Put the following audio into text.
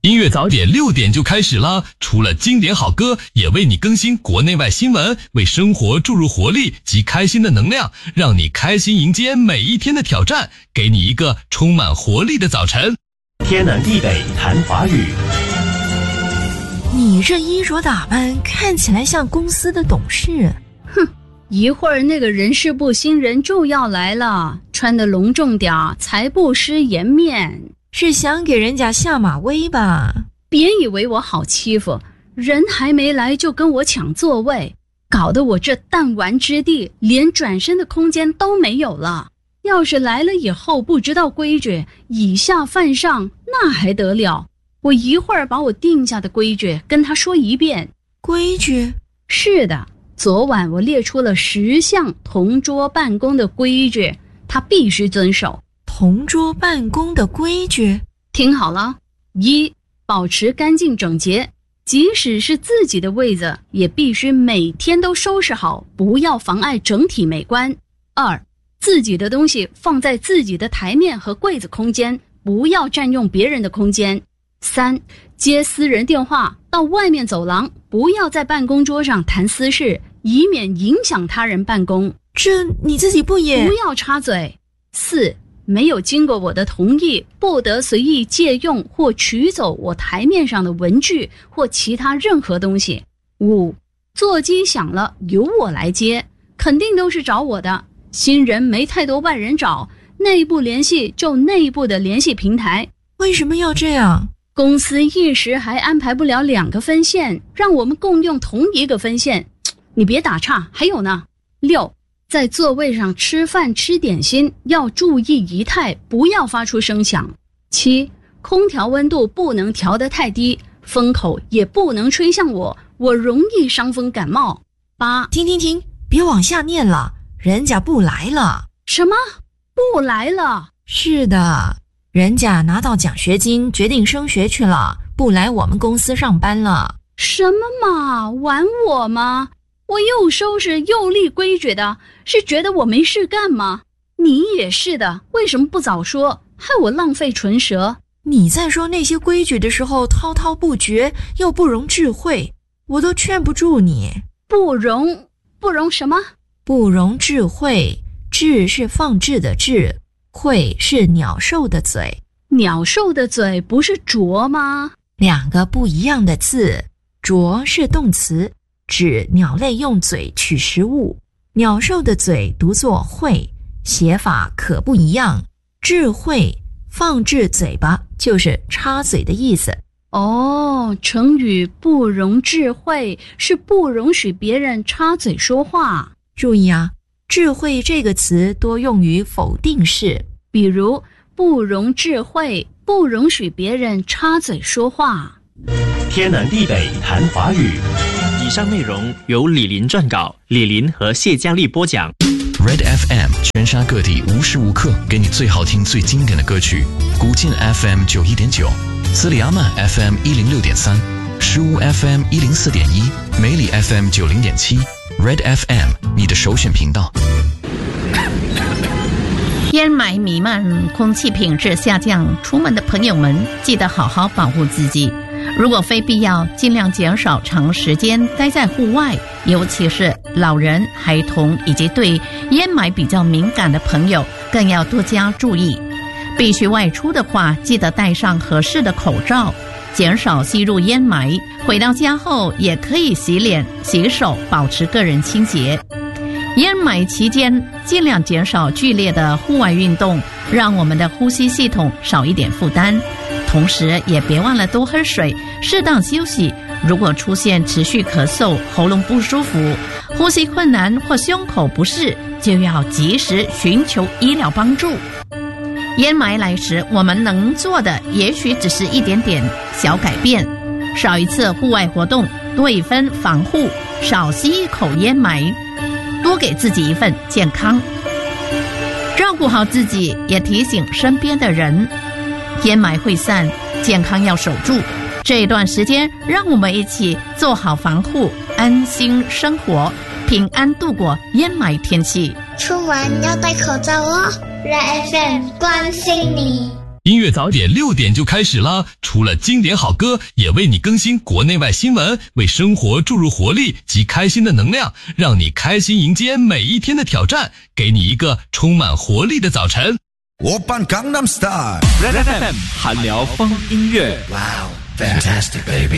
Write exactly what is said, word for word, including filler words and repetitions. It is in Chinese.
音乐早点六点就开始了，除了经典好歌，也为你更新国内外新闻，为生活注入活力及开心的能量，让你开心迎接每一天的挑战，给你一个充满活力的早晨。 天南地北谈华语。 你这衣着打扮看起来像公司的董事。 哼，一会儿那个人事部新人就要来了，穿得隆重点，才不失颜面。 是想给人家下马威吧？ 别以为我好欺负，人还没来就跟我抢座位，搞得我这弹丸之地连转身的空间都没有了。要是来了以后不知道规矩，以下犯上，那还得了？我一会儿把我定下的规矩跟他说一遍。 规矩？ 是的，昨晚我列出了十项同桌办公的规矩，他必须遵守。 同桌办公的规矩， 听好了：一、保持干净整洁，即使是自己的位子，也必须每天都收拾好，不要妨碍整体美观。二、自己的东西放在自己的台面和柜子空间，不要占用别人的空间。三、接私人电话到外面走廊，不要在办公桌上谈私事，以免影响他人办公。 这你自己不也？ 不要插嘴。四、没有经过我的同意，不得随意借用或取走我台面上的文具或其他任何东西。五、座机响了由我来接，肯定都是找我的。新人没太多外人找，内部联系就内部的联系平台。 为什么要这样？ 公司一时还安排不了两个分线，让我们共用同一个分线。你别打岔，还有呢。六、在座位上吃饭吃点心要注意仪态，不要发出声响。七、空调温度不能调得太低，风口也不能吹向我，我容易伤风感冒。八、 停停停，别往下念了，人家不来了。 什么？不来了？ 是的，人家拿到奖学金决定升学去了，不来我们公司上班了。 什么嘛，玩我吗？我又收拾又立规矩的，是觉得我没事干吗？你也是的，为什么不早说，害我浪费唇舌？ 你在说那些规矩的时候滔滔不绝，又不容智慧，我都劝不住你。 不容不容什么？ 不容智慧，智是放置的智，慧是鸟兽的嘴。 鸟兽的嘴不是啄吗？ 两个不一样的字，啄是动词，指鸟类用嘴取食物，鸟兽的嘴读作慧，写法可不一样。智慧放置嘴巴就是插嘴的意思。 哦，成语不容智慧是不容许别人插嘴说话。 注意啊，智慧这个词多用于否定式， 比如不容智慧，不容许别人插嘴说话。 天南地北谈华语。 以上内容由李林撰稿，李林和谢佳丽播讲。 Red F M 全沙各地无时无刻给你最好听最经典的歌曲。古晋 F M 九一点九，斯里阿曼 F M 一零六点三，诗屋 F M 一零四点一，梅里 F M 九零点七。Red F M 你的首选频道。 烟霾弥漫，空气品质下降，出门的朋友们记得好好保护自己。如果非必要，尽量减少长时间待在户外，尤其是老人、孩童以及对烟霾比较敏感的朋友，更要多加注意。必须外出的话，记得戴上合适的口罩，减少吸入烟霾。回到家后，也可以洗脸、洗手，保持个人清洁。烟霾期间，尽量减少剧烈的户外运动，让我们的呼吸系统少一点负担。同时也别忘了多喝水，适当休息。如果出现持续咳嗽、喉咙不舒服、呼吸困难或胸口不适，就要及时寻求医疗帮助。烟霾来时，我们能做的也许只是一点点小改变，少一次户外活动，多一分防护，少吸一口烟霾，多给自己一份健康。照顾好自己，也提醒身边的人，烟霾会散，健康要守住。这一段时间，让我们一起做好防护，安心生活，平安度过烟霾天气。 出门要戴口罩哦。Red F M 关心你。 音乐早点六点就开始啦，除了经典好歌，也为你更新国内外新闻，为生活注入活力及开心的能量，让你开心迎接每一天的挑战，给你一个充满活力的早晨。 오빤 강남스타일 Red F M 韩聊风音乐。 Wow, fantastic baby.